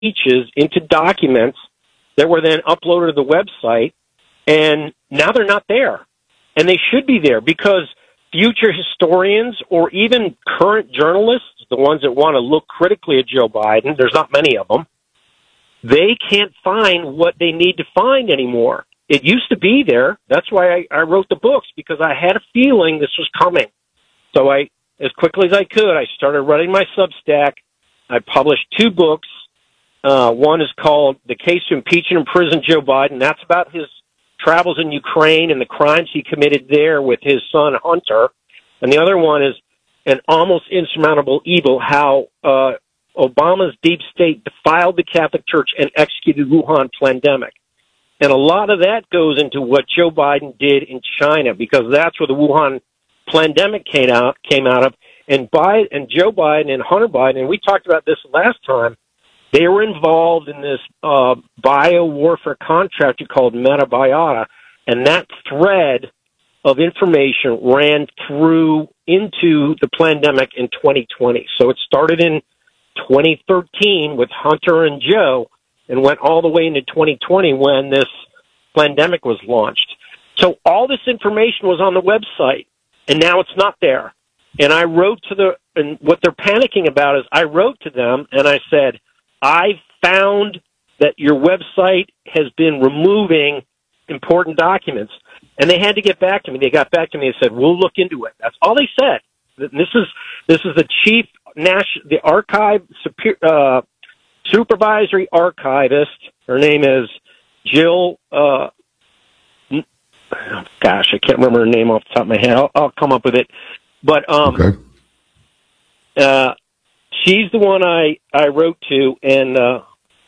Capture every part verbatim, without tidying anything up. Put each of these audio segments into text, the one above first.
speeches into documents that were then uploaded to the website, and now they're not there. And they should be there because future historians or even current journalists, the ones that want to look critically at Joe Biden, there's not many of them, they can't find what they need to find anymore. It used to be there. That's why I, I wrote the books, because I had a feeling this was coming. So I, as quickly as I could, I started writing my Substack. I published two books. Uh, one is called The Case to Impeach and Imprison Joe Biden. That's about his travels in Ukraine and the crimes he committed there with his son Hunter. And the other one is An Almost Insurmountable Evil, how uh, Obama's deep state defiled the Catholic Church and executed Wuhan pandemic. And a lot of that goes into what Joe Biden did in China, because that's where the Wuhan pandemic came out, came out of. And Biden, and Joe Biden and Hunter Biden, and we talked about this last time, they were involved in this uh, biowarfare contractor called Metabiota, and that thread of information ran through into the pandemic in twenty twenty. So it started in twenty thirteen with Hunter and Joe and went all the way into twenty twenty when this pandemic was launched. So all this information was on the website, and now it's not there. And I wrote to the, and what they're panicking about is I wrote to them and I said, I found that your website has been removing important documents. And they had to get back to me. They got back to me and said, we'll look into it. That's all they said. This is, this is the chief national, the archive, uh, supervisory archivist. Her name is Jill, uh, gosh, I can't remember her name off the top of my head. I'll, I'll come up with it. But, um, okay. uh, she's the one I, I wrote to, and, uh,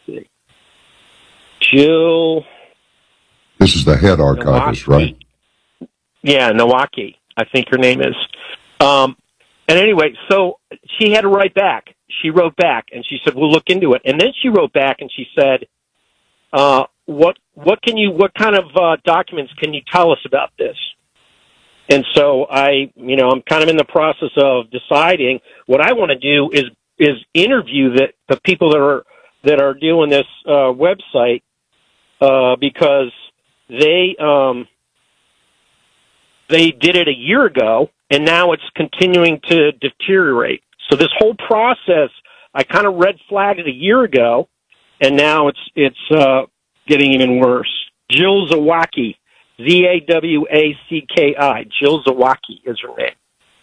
Jill. This is the head archivist, Nowaki. Right? Yeah, Nowaki, I think her name is. Um, and anyway, so she had to write back. She wrote back, and she said, we'll look into it. And then she wrote back, and she said, uh, what, what can you, what kind of, uh, documents can you tell us about this? And so I, you know, I'm kind of in the process of deciding what I want to do is, is interview the, the people that are, that are doing this, uh, website, uh, because they, um, they did it a year ago, and now it's continuing to deteriorate. So this whole process, I kind of red flagged it a year ago, and now it's, it's, uh, getting even worse. Jill Zawacki. Z A W A C K I. Jill Zawacki is her name.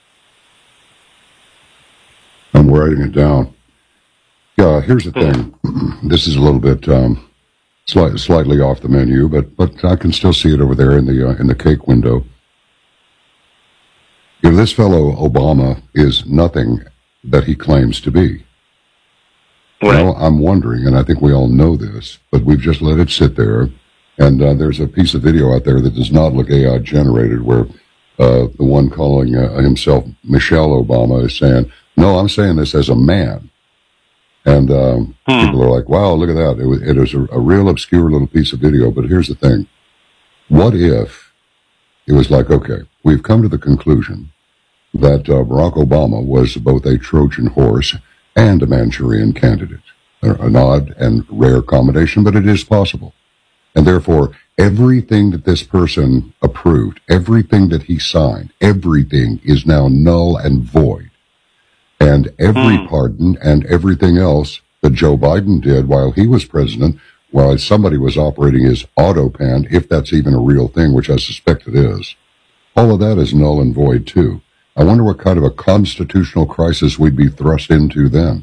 I'm writing it down. Yeah, here's the thing. This is a little bit um, slight, slightly off the menu, but but I can still see it over there in the uh, in the cake window. If this fellow Obama is nothing that he claims to be, right. Well, I'm wondering, and I think we all know this, but we've just let it sit there. And uh, there's a piece of video out there that does not look A I generated, where uh, the one calling uh, himself Michelle Obama is saying, no, I'm saying this as a man. And um, hmm. people are like, wow, look at that. It was, it was a, a real obscure little piece of video. But here's the thing. What if it was like, okay, we've come to the conclusion that uh, Barack Obama was both a Trojan horse and a Manchurian candidate. An odd and rare combination, but it is possible. And therefore, everything that this person approved, everything that he signed, everything is now null and void. And every mm. pardon and everything else that Joe Biden did while he was president, while somebody was operating his autopan, if that's even a real thing, which I suspect it is, all of that is null and void too. I wonder what kind of a constitutional crisis we'd be thrust into then.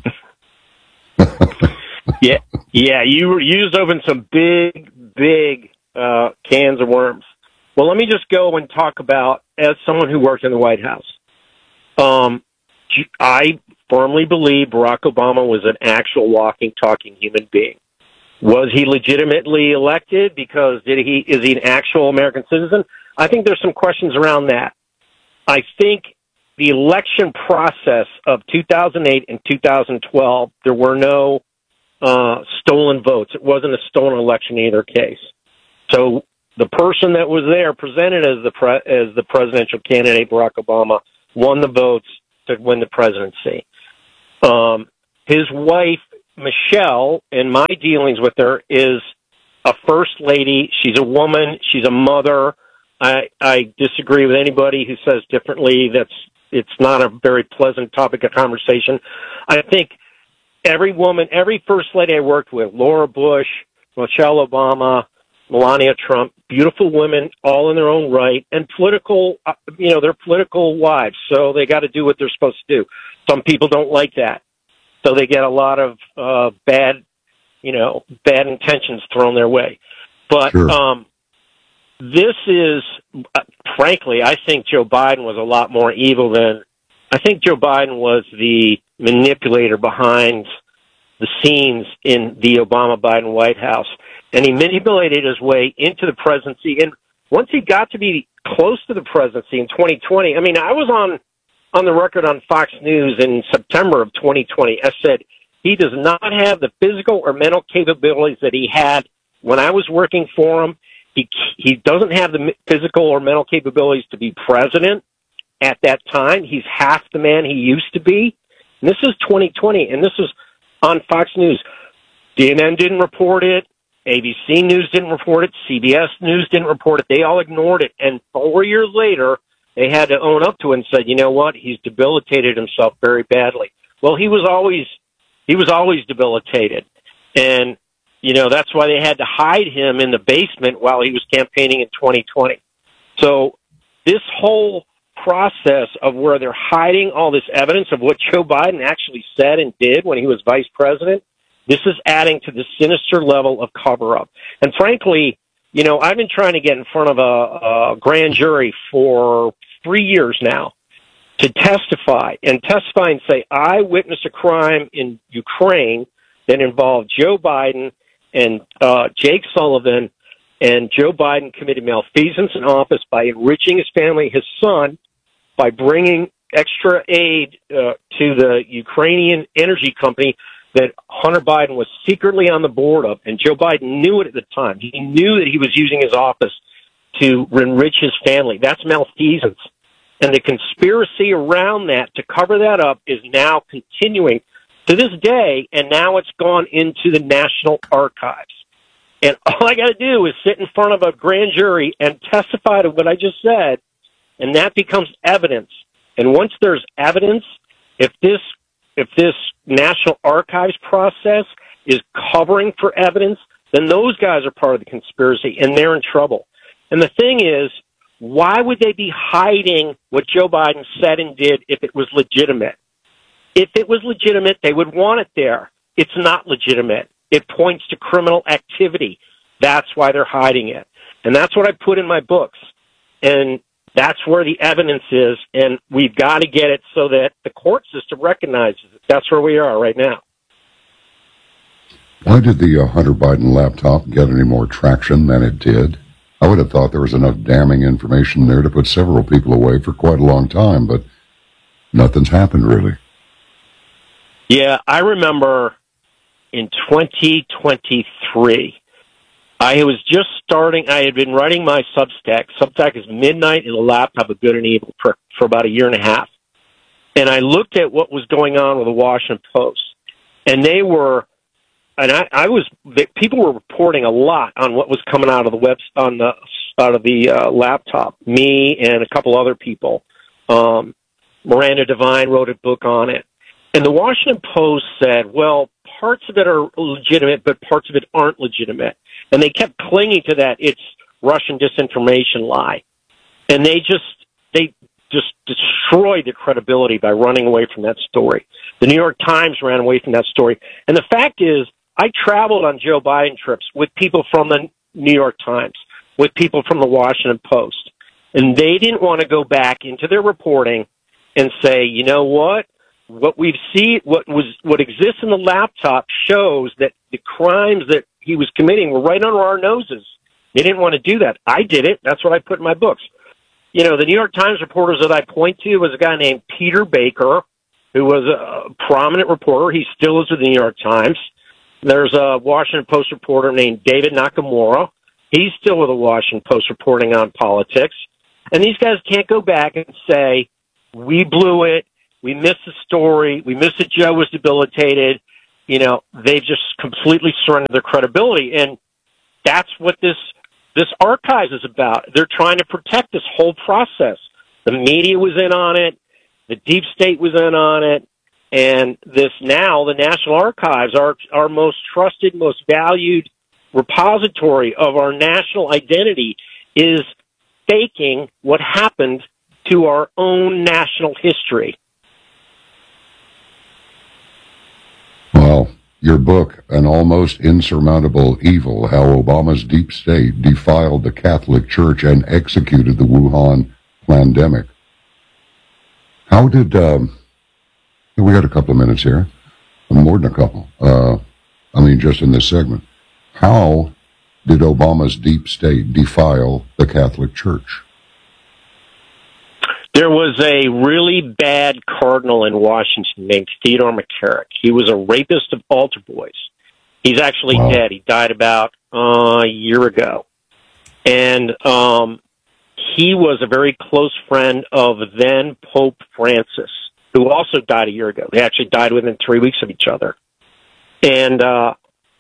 yeah, yeah, you you just opened some big, big uh, cans of worms. Well, let me just go and talk about, as someone who worked in the White House, um, I firmly believe Barack Obama was an actual walking, talking human being. Was he legitimately elected because did he is he an actual American citizen? I think there's some questions around that. I think the election process of two thousand eight and two thousand twelve, there were no uh, stolen votes. It wasn't a stolen election in either case. So the person that was there presented as the pre- as the presidential candidate, Barack Obama, won the votes to win the presidency. Um, his wife Michelle, in my dealings with her, is a first lady. She's a woman. She's a mother. I, I disagree with anybody who says differently. That's it's not a very pleasant topic of conversation. I think every woman, every first lady I worked with, Laura Bush, Michelle Obama, Melania Trump, beautiful women, all in their own right, and political, uh, you know, they're political wives, so they got to do what they're supposed to do. Some people don't like that, so they get a lot of uh, bad, you know, bad intentions thrown their way. But sure. um, this is, uh, frankly, I think Joe Biden was a lot more evil than, I think Joe Biden was the manipulator behind the scenes in the Obama-Biden White House. And he manipulated his way into the presidency. And once he got to be close to the presidency in twenty twenty, I mean, I was on on the record on Fox News in September of twenty twenty. I said he does not have the physical or mental capabilities that he had when I was working for him. He he doesn't have the physical or mental capabilities to be president at that time. He's half the man he used to be. And this is twenty twenty, and this is on Fox News. C N N didn't report it. A B C News didn't report it. C B S News didn't report it. They all ignored it. And four years later, they had to own up to it and said, you know what? He's debilitated himself very badly. Well, he was always, he was always debilitated. And, you know, that's why they had to hide him in the basement while he was campaigning in twenty twenty. So this whole process of where they're hiding all this evidence of what Joe Biden actually said and did when he was vice president, this is adding to the sinister level of cover-up. And frankly, you know, I've been trying to get in front of a, a grand jury for three years now to testify and testify and say, I witnessed a crime in Ukraine that involved Joe Biden and uh, Jake Sullivan, and Joe Biden committed malfeasance in office by enriching his family, his son, by bringing extra aid uh, to the Ukrainian energy company that Hunter Biden was secretly on the board of, and Joe Biden knew it at the time. He knew that he was using his office to enrich his family. That's malfeasance. And the conspiracy around that to cover that up is now continuing to this day, and now it's gone into the National Archives. And all I got to do is sit in front of a grand jury and testify to what I just said, and that becomes evidence. And once there's evidence, if this if this National Archives process is covering for evidence, then those guys are part of the conspiracy, and they're in trouble. And the thing is, why would they be hiding what Joe Biden said and did if it was legitimate? If it was legitimate, they would want it there. It's not legitimate. It points to criminal activity. That's why they're hiding it. And that's what I put in my books. And that's where the evidence is, and we've got to get it so that the court system recognizes it. That's where we are right now. Why did the uh, Hunter Biden laptop get any more traction than it did? I would have thought there was enough damning information there to put several people away for quite a long time, but nothing's happened really. Yeah, I remember in twenty twenty-three, I was just starting, I had been writing my Substack. Substack is Midnight in the Laptop of Good and Evil for, for about a year and a half. And I looked at what was going on with the Washington Post. And they were, and I, I was, they, people were reporting a lot on what was coming out of the web, on the, out of the uh, laptop. Me and a couple other people. Um, Miranda Devine wrote a book on it. And the Washington Post said, well, parts of it are legitimate, but parts of it aren't legitimate. And they kept clinging to that it's Russian disinformation lie. And they just, they just destroyed the credibility by running away from that story. The New York Times ran away from that story. And the fact is, I traveled on Joe Biden trips with people from the New York Times, with people from the Washington Post. And they didn't want to go back into their reporting and say, you know what? What we've seen, what was, what exists in the laptop shows that the crimes that he was committing were right under our noses. They didn't want to do that. I did it. That's what I put in my books. You know, the New York Times reporters that I point to was a guy named Peter Baker, who was a prominent reporter. He still is with the New York Times. There's a Washington Post reporter named David Nakamura. He's still with the Washington Post reporting on politics. And these guys can't go back and say, we blew it. We missed the story. We missed that Joe was debilitated. you know, they've just completely surrendered their credibility. And that's what this this archives is about. They're trying to protect this whole process. The media was in on it. The deep state was in on it. And this now, the National Archives, our, our most trusted, most valued repository of our national identity, is faking what happened to our own national history. Well, your book, An Almost Insurmountable Evil, How Obama's Deep State Defiled the Catholic Church and Executed the Wuhan Pandemic. How did... Um, we got a couple of minutes here, more than a couple. Uh, I mean, just in this segment. How did Obama's deep state defile the Catholic Church? There was a really bad cardinal in Washington named Theodore McCarrick. He was a rapist of altar boys. He's actually wow. dead. He died about uh, a year ago. And um, he was a very close friend of then Pope Francis, who also died a year ago. They actually died within three weeks of each other. And uh,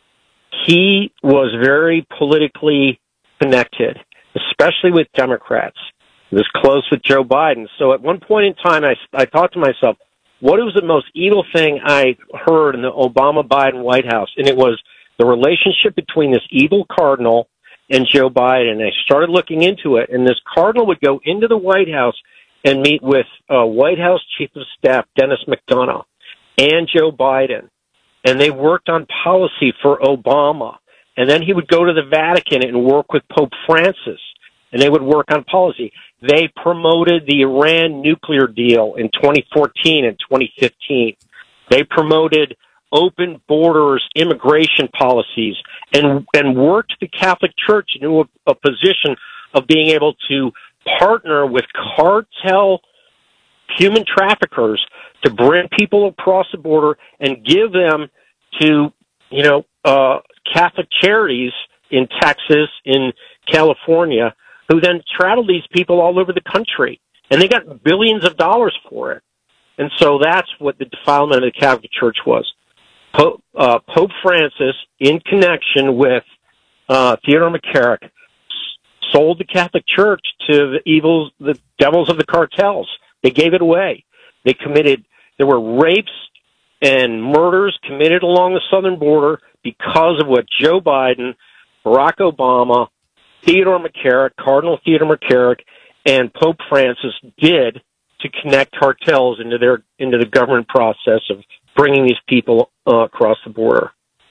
he was very politically connected, especially with Democrats. He was close with Joe Biden. So at one point in time, I, I thought to myself, what was the most evil thing I heard in the Obama-Biden White House? And it was the relationship between this evil cardinal and Joe Biden. And I started looking into it, and this cardinal would go into the White House and meet with uh, White House Chief of Staff Dennis McDonough and Joe Biden. And they worked on policy for Obama. And then he would go to the Vatican and work with Pope Francis, and they would work on policy. They promoted the Iran nuclear deal in twenty fourteen and twenty fifteen. They promoted open borders immigration policies and and worked the Catholic Church into a, a position of being able to partner with cartel human traffickers to bring people across the border and give them to, you know, uh, Catholic charities in Texas, in California, who then traveled these people all over the country. And they got billions of dollars for it. And so that's what the defilement of the Catholic Church was. Pope, uh, Pope Francis, in connection with uh, Theodore McCarrick, sold the Catholic Church to the evils, the devils of the cartels. They gave it away. They committed, there were rapes and murders committed along the southern border because of what Joe Biden, Barack Obama, Theodore McCarrick, Cardinal Theodore McCarrick, and Pope Francis did to connect cartels into their into the government process of bringing these people uh, across the border.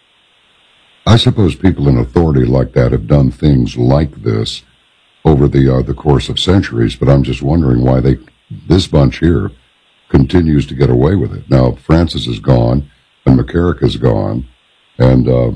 I suppose people in authority like that have done things like this over the uh, the course of centuries, but I'm just wondering why they this bunch here continues to get away with it. Now, Francis is gone, and McCarrick is gone, and, uh,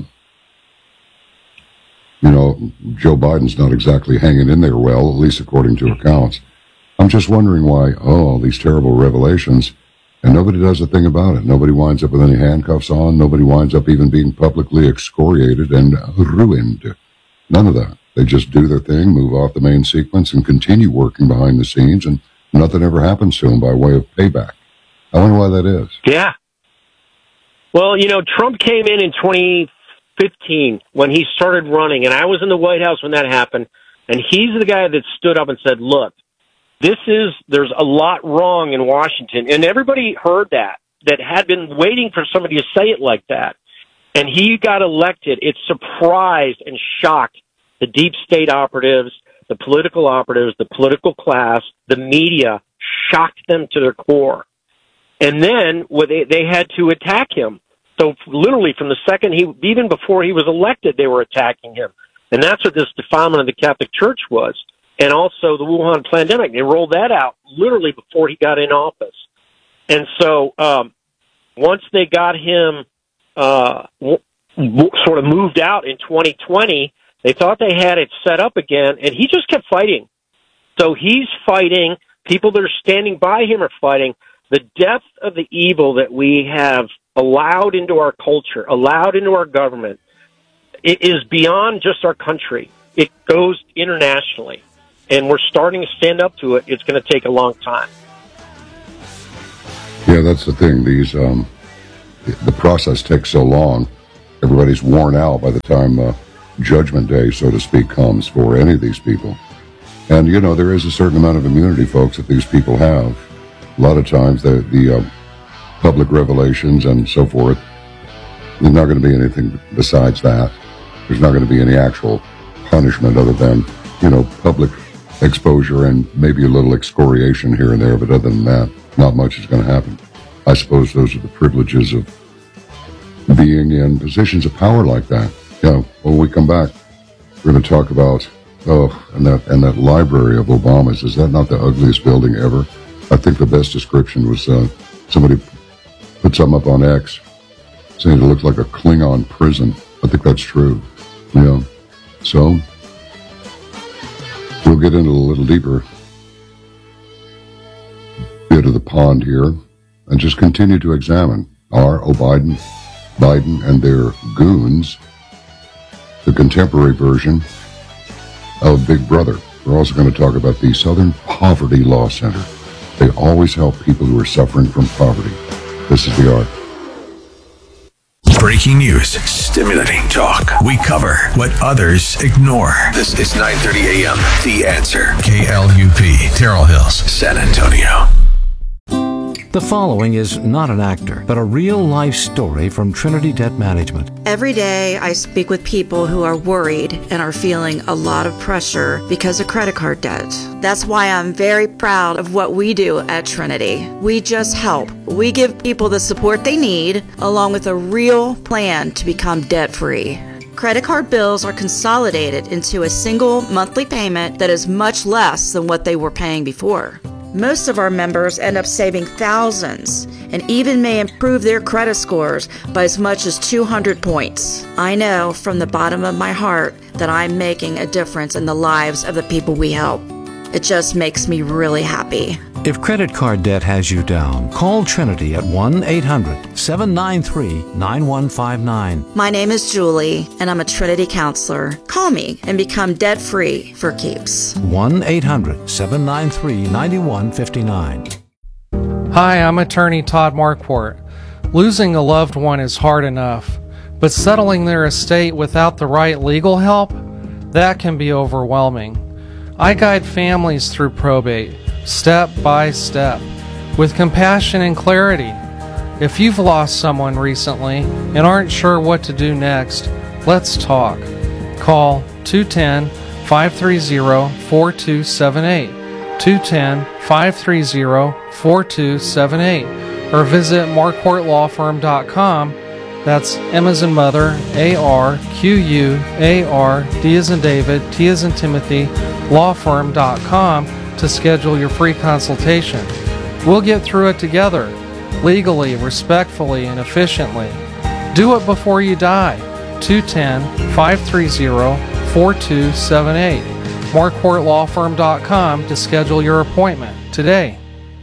you know, Joe Biden's not exactly hanging in there well, at least according to accounts. I'm just wondering why, oh, all these terrible revelations, and nobody does a thing about it. Nobody winds up with any handcuffs on. Nobody winds up even being publicly excoriated and ruined. None of that. They just do their thing, move off the main sequence, and continue working behind the scenes, and nothing ever happens to them by way of payback. I wonder why that is. Yeah. Well, you know, Trump came in in twenty fifteen when he started running, and I was in the White House when that happened, and he's the guy that stood up and said, look, this is, there's a lot wrong in Washington. And everybody heard that, that had been waiting for somebody to say it like that. And he got elected. It surprised and shocked the deep state operatives, the political operatives, the political class, the media, shocked them to their core. And then well, they, they had to attack him. So literally from the second he, even before he was elected, they were attacking him. And that's what this defilement of the Catholic Church was. And also the Wuhan pandemic. They rolled that out literally before he got in office. And so um, once they got him uh, w- w- sort of moved out in twenty twenty, they thought they had it set up again, and he just kept fighting. So he's fighting. People that are standing by him are fighting. The depth of the evil that we have allowed into our culture, allowed into our government, it is beyond just our country. It goes internationally, and we're starting to stand up to it. It's going to take a long time. Yeah, that's the thing. These um, the process takes so long. Everybody's worn out by the time uh, Judgment Day, so to speak, comes for any of these people. And, you know, there is a certain amount of immunity, folks, that these people have. A lot of times, the, the uh, public revelations and so forth, there's not going to be anything besides that. There's not going to be any actual punishment other than, you know, public exposure and maybe a little excoriation here and there, but other than that, not much is going to happen. I suppose those are the privileges of being in positions of power like that. You know, when we come back, we're going to talk about, oh, and that and that library of Obama's. Is that not the ugliest building ever? I think the best description was uh, somebody put something up on X saying it looks like a Klingon prison. I think that's true. Yeah. So, we'll get into a little deeper bit of the pond here and just continue to examine our Biden, Biden and their goons, the contemporary version of Big Brother. We're also going to talk about the Southern Poverty Law Center. They always help people who are suffering from poverty. This is the art. Breaking news, stimulating talk. We cover what others ignore. This is nine thirty a.m. The Answer. K L U P, Terrell Hills, San Antonio. The following is not an actor, but a real-life story from Trinity Debt Management. Every day I speak with people who are worried and are feeling a lot of pressure because of credit card debt. That's why I'm very proud of what we do at Trinity. We just help. We give people the support they need, along with a real plan to become debt-free. Credit card bills are consolidated into a single monthly payment that is much less than what they were paying before. Most of our members end up saving thousands and even may improve their credit scores by as much as two hundred points. I know from the bottom of my heart that I'm making a difference in the lives of the people we help. It just makes me really happy. If credit card debt has you down, call Trinity at one eight hundred seven nine three nine one five nine. My name is Julie, and I'm a Trinity counselor. Call me and become debt-free for keeps. one eight hundred seven nine three nine one five nine. Hi, I'm attorney Todd Marquardt. Losing a loved one is hard enough, but settling their estate without the right legal help, that can be overwhelming. I guide families through probate, step by step, with compassion and clarity. If you've lost someone recently and aren't sure what to do next, let's talk. Call two one zero, five three zero, four two seven eight, two one zero, five three zero, four two seven eight, or visit marquardt law firm dot com. That's M as in mother, A R Q U A R, D as in David, T as in Timothy, law firm dot com to schedule your free consultation. We'll get through it together, legally, respectfully, and efficiently. Do it before you die. two one zero, five three zero, four two seven eight. marquardt law firm dot com to schedule your appointment today.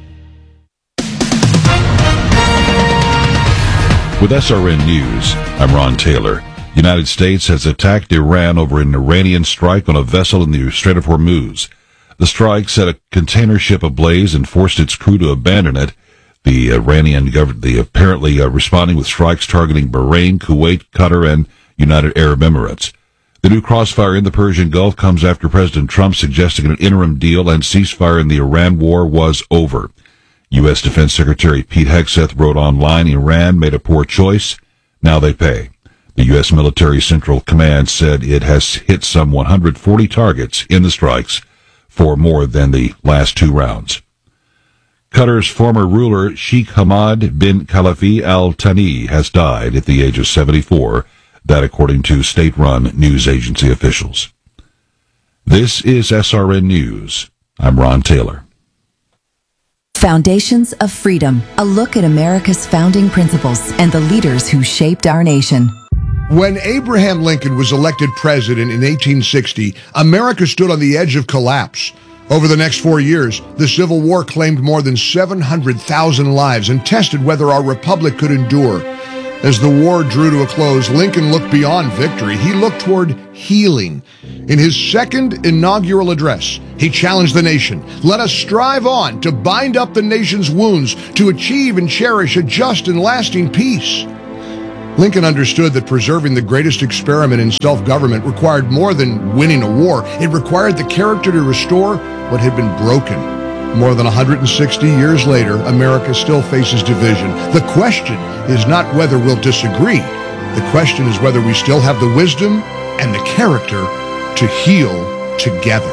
With S R N News, I'm Ron Taylor. United States has attacked Iran over an Iranian strike on a vessel in the Strait of Hormuz. The strike set a container ship ablaze and forced its crew to abandon it. The Iranian government, the apparently uh, responding with strikes targeting Bahrain, Kuwait, Qatar, and United Arab Emirates. The new crossfire in the Persian Gulf comes after President Trump suggesting an interim deal and ceasefire in the Iran war was over. U S Defense Secretary Pete Hegseth wrote online, Iran made a poor choice. Now they pay. The U S Military Central Command said it has hit some one hundred forty targets in the strikes for more than the last two rounds. Qatar's former ruler Sheikh Hamad bin Khalifa Al Thani has died at the age of seventy-four. That according to state-run news agency officials. This is S R N News. I'm Ron Taylor. Foundations of Freedom, a look at America's founding principles and the leaders who shaped our nation. When Abraham Lincoln was elected president in eighteen sixty, America stood on the edge of collapse. Over the next four years, the Civil War claimed more than seven hundred thousand lives and tested whether our republic could endure. As the war drew to a close, Lincoln looked beyond victory. He looked toward healing. In his second inaugural address, he challenged the nation. Let us strive on to bind up the nation's wounds, to achieve and cherish a just and lasting peace. Lincoln understood that preserving the greatest experiment in self-government required more than winning a war. It required the character to restore what had been broken. More than one hundred sixty years later, America still faces division. The question is not whether we'll disagree. The question is whether we still have the wisdom and the character to heal together.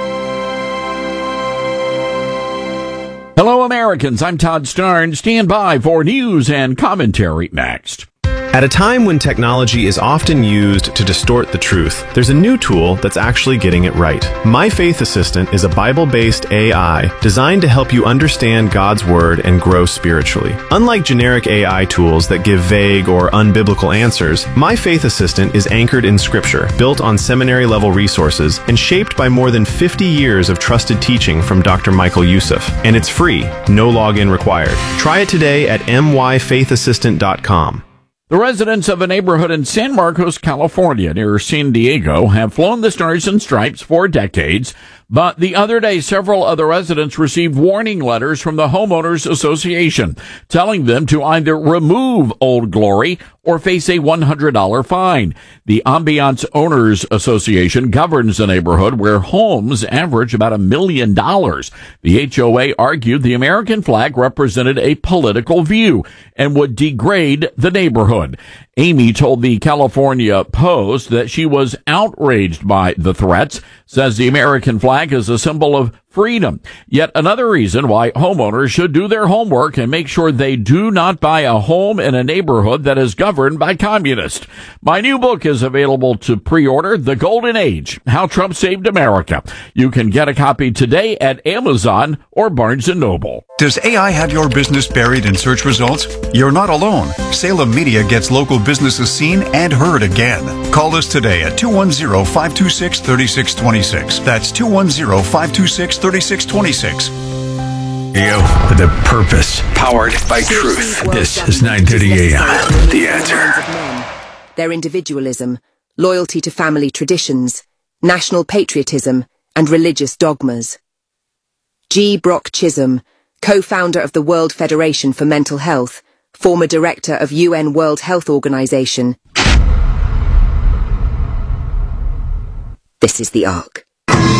Hello, Americans. I'm Todd Starn. Stand by for news and commentary next. At a time when technology is often used to distort the truth, there's a new tool that's actually getting it right. My Faith Assistant is a Bible-based A I designed to help you understand God's Word and grow spiritually. Unlike generic A I tools that give vague or unbiblical answers, My Faith Assistant is anchored in Scripture, built on seminary-level resources, and shaped by more than fifty years of trusted teaching from Doctor Michael Youssef. And it's free, no login required. Try it today at m y faith assistant dot com. The residents of a neighborhood in San Marcos, California, near San Diego, have flown the Stars and Stripes for decades. But the other day, several other residents received warning letters from the Homeowners Association telling them to either remove Old Glory or face a one hundred dollars fine. The Ambiance Owners Association governs the neighborhood where homes average about a million dollars. The H O A argued the American flag represented a political view and would degrade the neighborhood. Amy told the California Post that she was outraged by the threats, says the American flag is a symbol of freedom. Yet another reason why homeowners should do their homework and make sure they do not buy a home in a neighborhood that is governed by communists. My new book is available to pre-order, The Golden Age, How Trump Saved America. You can get a copy today at Amazon or Barnes and Noble. Does A I have your business buried in search results? You're not alone. Salem Media gets local businesses seen and heard again. Call us today at two one zero, five two six, three six two six. That's two one zero, five two six, three six two six. You with a purpose, powered by truth. This is nine thirty a.m. The Answer. Their individualism, loyalty to family traditions, national patriotism, and religious dogmas. G. Brock Chisholm, co-founder of the World Federation for Mental Health, former director of U N World Health Organization. This is the Ark.